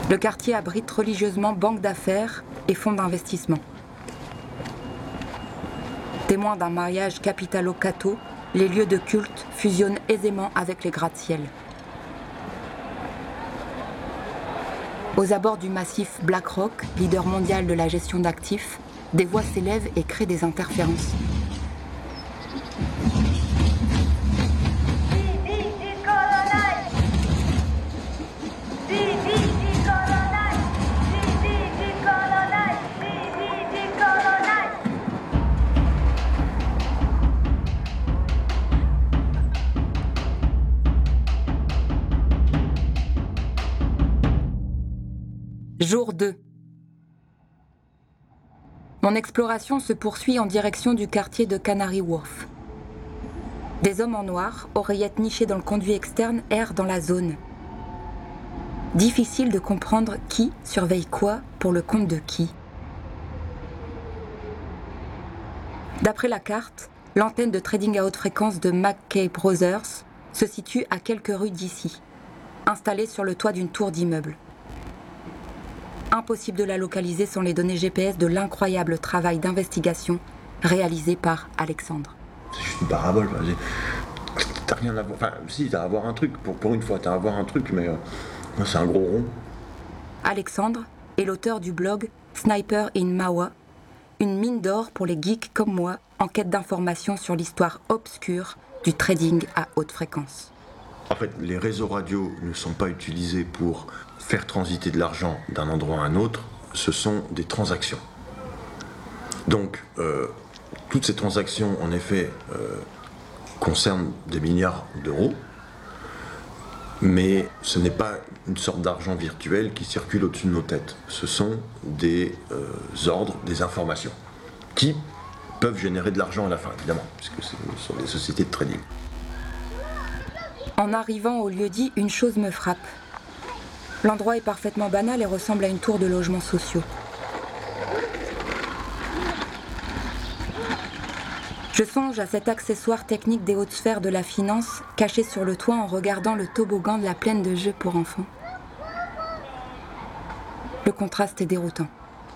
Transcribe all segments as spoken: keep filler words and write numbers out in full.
Le quartier abrite religieusement banques d'affaires et fonds d'investissement. Témoins d'un mariage capitalo-catho, les lieux de culte fusionnent aisément avec les gratte-ciel. Aux abords du massif BlackRock, leader mondial de la gestion d'actifs, des voix s'élèvent et créent des interférences. Jour deux. Mon exploration se poursuit en direction du quartier de Canary Wharf. Des hommes en noir, oreillettes nichées dans le conduit externe, errent dans la zone. Difficile de comprendre qui surveille quoi pour le compte de qui. D'après la carte, l'antenne de trading à haute fréquence de McKay Brothers se situe à quelques rues d'ici, installée sur le toit d'une tour d'immeuble. Impossible de la localiser sans les données G P S de l'incroyable travail d'investigation réalisé par Alexandre. C'est juste une parabole. T'as rien à voir. Enfin, si, t'as à voir un truc. Pour, pour une fois, t'as à voir un truc, mais euh, c'est un gros rond. Alexandre est l'auteur du blog Sniper in Mahwah, une mine d'or pour les geeks comme moi en quête d'informations sur l'histoire obscure du trading à haute fréquence. En fait, les réseaux radio ne sont pas utilisés pour faire transiter de l'argent d'un endroit à un autre, ce sont des transactions. Donc, euh, toutes ces transactions, en effet, euh, concernent des milliards d'euros, mais ce n'est pas une sorte d'argent virtuel qui circule au-dessus de nos têtes. Ce sont des euh, ordres, des informations, qui peuvent générer de l'argent à la fin, évidemment, puisque ce sont des sociétés de trading. En arrivant au lieu-dit, une chose me frappe. L'endroit est parfaitement banal et ressemble à une tour de logements sociaux. Je songe à cet accessoire technique des hautes sphères de la finance, caché sur le toit en regardant le toboggan de la plaine de jeux pour enfants. Le contraste est déroutant.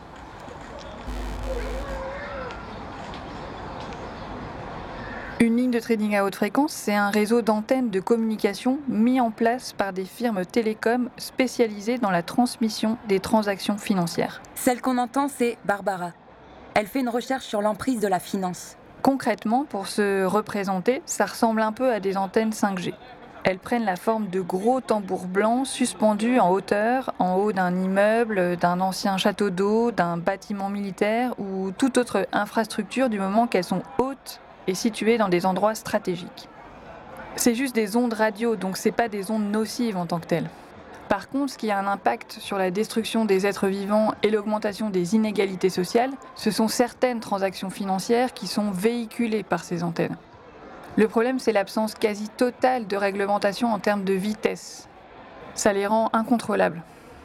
Une ligne de trading à haute fréquence, c'est un réseau d'antennes de communication mis en place par des firmes télécoms spécialisées dans la transmission des transactions financières. Celle qu'on entend, c'est Barbara. Elle fait une recherche sur l'emprise de la finance. Concrètement, pour se représenter, ça ressemble un peu à des antennes cinq G. Elles prennent la forme de gros tambours blancs suspendus en hauteur, en haut d'un immeuble, d'un ancien château d'eau, d'un bâtiment militaire ou toute autre infrastructure du moment qu'elles sont hautes et situées dans des endroits stratégiques. C'est juste des ondes radio, donc c'est pas des ondes nocives en tant que telles. Par contre, ce qui a un impact sur la destruction des êtres vivants et l'augmentation des inégalités sociales, ce sont certaines transactions financières qui sont véhiculées par ces antennes. Le problème, c'est l'absence quasi totale de réglementation en termes de vitesse. Ça les rend incontrôlables.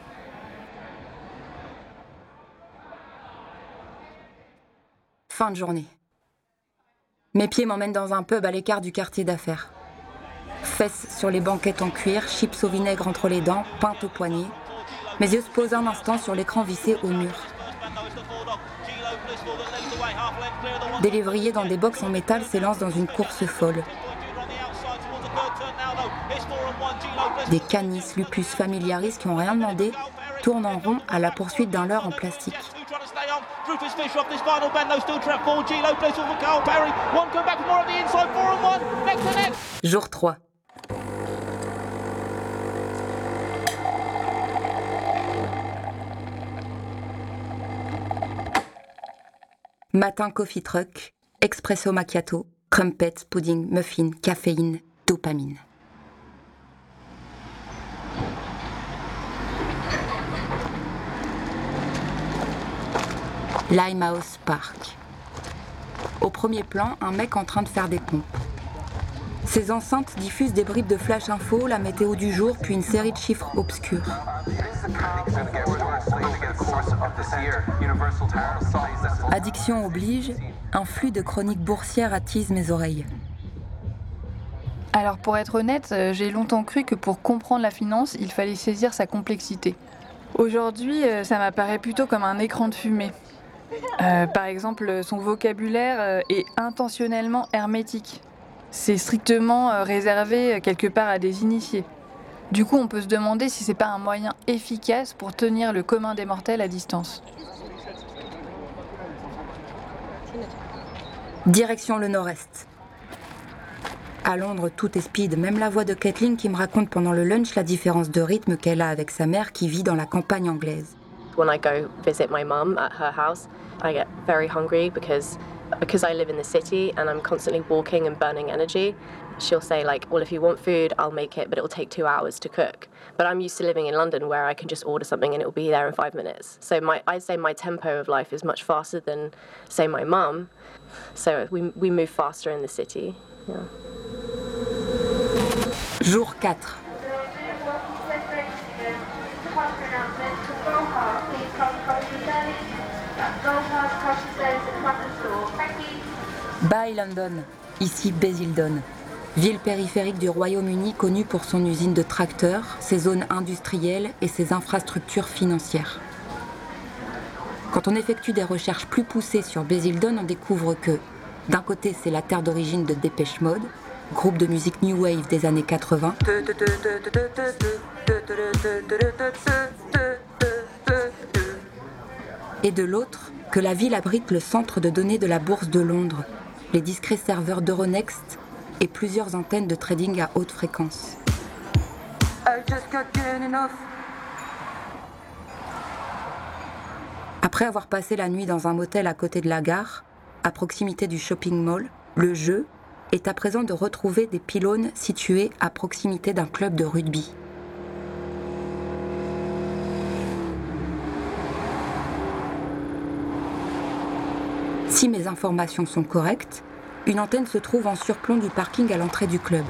Fin de journée. Mes pieds m'emmènent dans un pub à l'écart du quartier d'affaires. Fesses sur les banquettes en cuir, chips au vinaigre entre les dents, pinte au poignet. Mes yeux se posent un instant sur l'écran vissé au mur. Des lévriers dans des box en métal s'élancent dans une course folle. Des canis lupus familiaris qui n'ont rien demandé tournent en rond à la poursuite d'un leurre en plastique. Jour trois. Matin coffee truck, espresso macchiato, crumpet, pudding, muffin, caféine, dopamine. Limehouse Park. Au premier plan, un mec en train de faire des pompes. Ces enceintes diffusent des bribes de flash info, la météo du jour, puis une série de chiffres obscurs. Addiction oblige, un flux de chroniques boursières attise mes oreilles. Alors pour être honnête, j'ai longtemps cru que pour comprendre la finance, il fallait saisir sa complexité. Aujourd'hui, euh, ça m'apparaît plutôt comme un écran de fumée. Euh, par exemple, son vocabulaire euh, est intentionnellement hermétique. C'est strictement euh, réservé euh, quelque part à des initiés. Du coup, on peut se demander si c'est pas un moyen efficace pour tenir le commun des mortels à distance. Direction le nord-est. À Londres, tout est speed, même la voix de Kathleen qui me raconte pendant le lunch la différence de rythme qu'elle a avec sa mère qui vit dans la campagne anglaise. When I go visit my mum at her house, I get very hungry because because I live in the city and I'm constantly walking and burning energy. She'll say like, well, if you want food, I'll make it, but it'll take two hours to cook. But I'm used to living in London where I can just order something and it'll be there in five minutes. So my, I'd say my tempo of life is much faster than, say, my mum. So we, we move faster in the city. Yeah. Jour quatre. Bye London, ici Basildon, ville périphérique du Royaume-Uni connue pour son usine de tracteurs, ses zones industrielles et ses infrastructures financières. Quand on effectue des recherches plus poussées sur Basildon, on découvre que, d'un côté, c'est la terre d'origine de Depeche Mode, groupe de musique New Wave des années quatre-vingts, et de l'autre, que la ville abrite le centre de données de la Bourse de Londres, les discrets serveurs d'Euronext et plusieurs antennes de trading à haute fréquence. Après avoir passé la nuit dans un motel à côté de la gare, à proximité du shopping mall, le jeu est à présent de retrouver des pylônes situés à proximité d'un club de rugby. Si mes informations sont correctes, une antenne se trouve en surplomb du parking à l'entrée du club.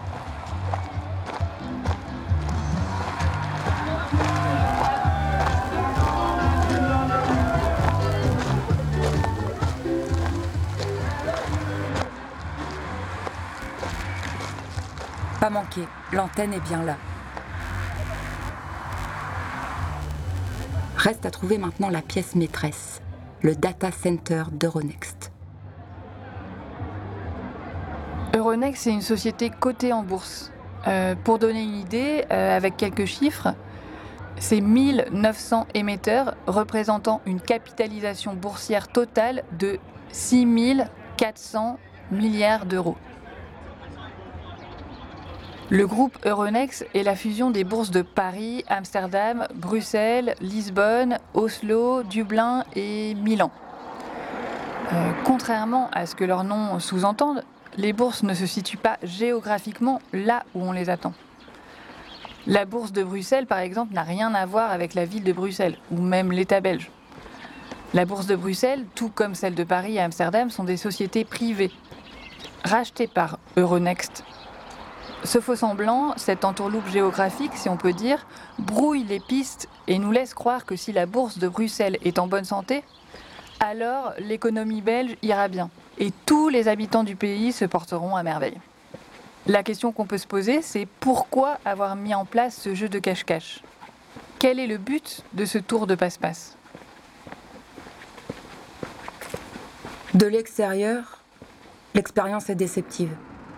Pas manqué, l'antenne est bien là. Reste à trouver maintenant la pièce maîtresse, le data center d'Euronext. Euronext, c'est une société cotée en bourse. Euh, pour donner une idée, euh, avec quelques chiffres, c'est mille neuf cents émetteurs représentant une capitalisation boursière totale de six mille quatre cents milliards d'euros. Le groupe Euronext est la fusion des bourses de Paris, Amsterdam, Bruxelles, Lisbonne, Oslo, Dublin et Milan. Euh, contrairement à ce que leurs noms sous-entendent, les bourses ne se situent pas géographiquement là où on les attend. La bourse de Bruxelles, par exemple, n'a rien à voir avec la ville de Bruxelles, ou même l'État belge. La bourse de Bruxelles, tout comme celle de Paris et Amsterdam, sont des sociétés privées, rachetées par Euronext. Ce faux-semblant, cette entourloupe géographique, si on peut dire, brouille les pistes et nous laisse croire que si la bourse de Bruxelles est en bonne santé, alors l'économie belge ira bien et tous les habitants du pays se porteront à merveille. La question qu'on peut se poser, c'est pourquoi avoir mis en place ce jeu de cache-cache ? Quel est le but de ce tour de passe-passe ? De l'extérieur, l'expérience est déceptive.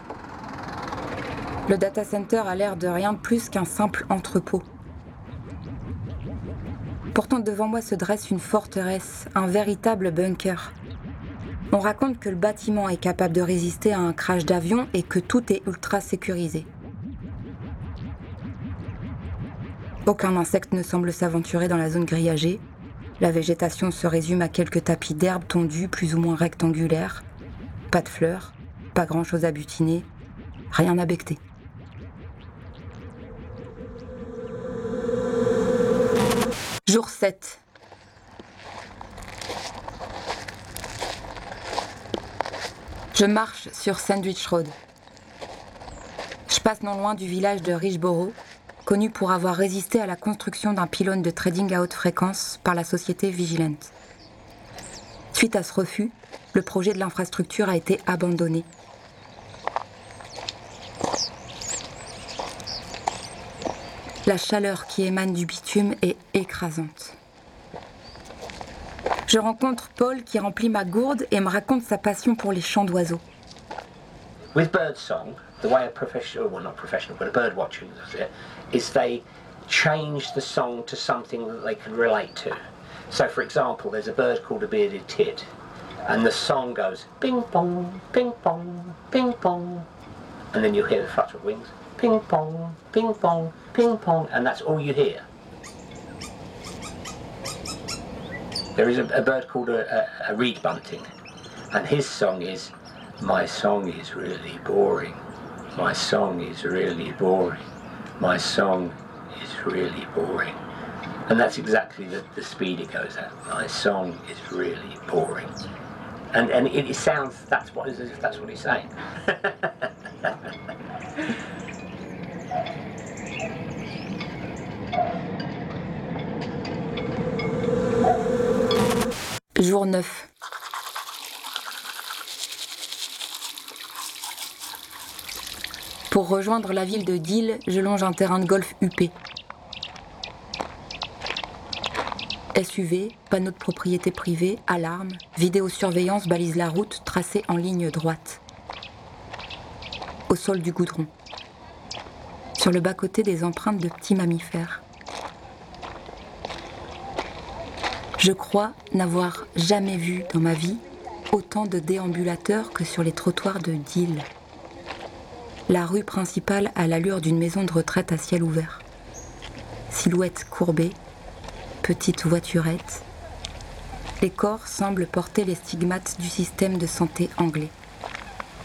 Le data center a l'air de rien de plus qu'un simple entrepôt. Pourtant, devant moi se dresse une forteresse, un véritable bunker. On raconte que le bâtiment est capable de résister à un crash d'avion et que tout est ultra sécurisé. Aucun insecte ne semble s'aventurer dans la zone grillagée. La végétation se résume à quelques tapis d'herbe tondus plus ou moins rectangulaires. Pas de fleurs, pas grand-chose à butiner, rien à becqueter. Jour sept. Je marche sur Sandwich Road. Je passe non loin du village de Richborough, connu pour avoir résisté à la construction d'un pylône de trading à haute fréquence par la société Vigilant. Suite à ce refus, le projet de l'infrastructure a été abandonné. La chaleur qui émane du bitume est écrasante. Je rencontre Paul qui remplit ma gourde et me raconte sa passion pour les chants d'oiseaux. With birdsong, the way a professional, well not professional, but a bird watcher does it, is they change the song to something that they can relate to. So for example, there's a bird called a bearded tit, and the song goes ping pong, ping pong, ping pong, and then you hear the flutter of wings, ping pong, ping pong, ping pong, and that's all you hear. There is a, a bird called a, a, a reed bunting, and his song is, my song is really boring, my song is really boring, my song is really boring. And that's exactly the, the speed it goes at. My song is really boring. And and it, it sounds, that's what, as if that's what he's saying. Jour neuf. Pour rejoindre la ville de Deal, je longe un terrain de golf huppé. S U V, panneaux de propriété privée, alarme, vidéosurveillance balise la route tracée en ligne droite. Au sol du goudron. Sur le bas-côté des empreintes de petits mammifères. Je crois n'avoir jamais vu dans ma vie autant de déambulateurs que sur les trottoirs de Deal. La rue principale a l'allure d'une maison de retraite à ciel ouvert. Silhouette courbée, petite voiturette. Les corps semblent porter les stigmates du système de santé anglais.